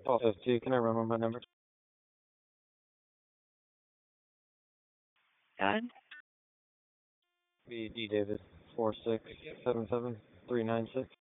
1252, can I run with my number? Done. B. D. Davis, 4677396.